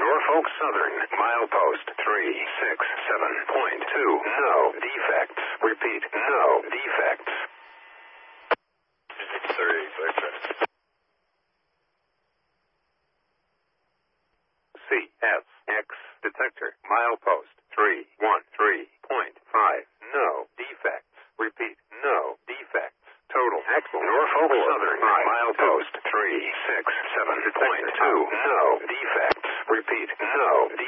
Norfolk Southern, milepost 367.2. No defects. Repeat, no defects. 36. CSX detector, milepost 313.5. No defects. Repeat, no defects. Total axle. Norfolk Southern, milepost 367.2. No defects. Repeat, no